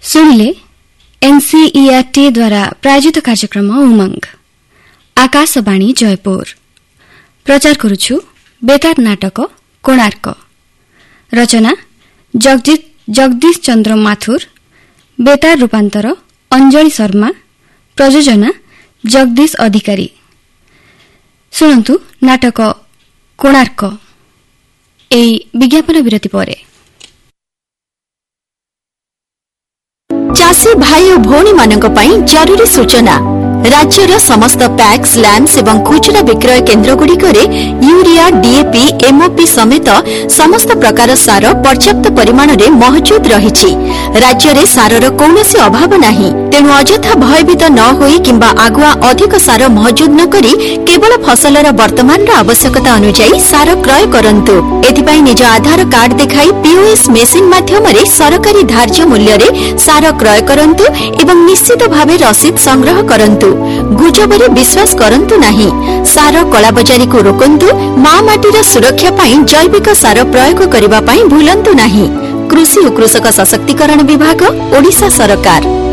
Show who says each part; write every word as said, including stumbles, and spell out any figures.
Speaker 1: सुनिले एनसीईआरटी द्वारा प्रायोजित कार्यक्रम उमंग आकाशवाणी जयपुर प्रचार करुछु बेतार नाटक कोणार्क रचना जगदीश चंद्र माथुर बेतार रूपांतर अंजलि शर्मा प्रयोजना जगदीश अधिकारी शुणु नाटक कोणार्क ए विज्ञापन विरति पर
Speaker 2: चाषी भाई और भौणी मानक पई जरूरी सूचना राज्यर समस्त पैक्स लैम्प्स एवं खुचरा विक्रय केन्द्र गुड़िकरे यूरिया डीएपी एमओपी समेत समस्त प्रकार सार पर्याप्त परिमाण रे मौजूद रहिछि। राज्य रे सारर कौनसी अभाव नाही, तेणु अजथा भयभीत न होई किंबा आगुआ अधिक सार मौजूद न करी केवल फसलर वर्तमान आवश्यकता अनुसार सार क्रय करंतु। एथिपाई निज आधार कार्ड देखाई पीओएस मेसिन माध्यमरे सरकारी धार्य मूल्य रे सार क्रय करंतु एवं निश्चित भावे रसीद संग्रह करंतु। गुजबरे विश्वास करंतु नाही। सार कलाबजारी को रोकंतु। मां माटीर सुरक्षा पाई जैविक सार प्रयोग करिबा पाई भूलंतु नाही। कृषि और कृषक सशक्तिकरण विभाग ओडिशा सरकार।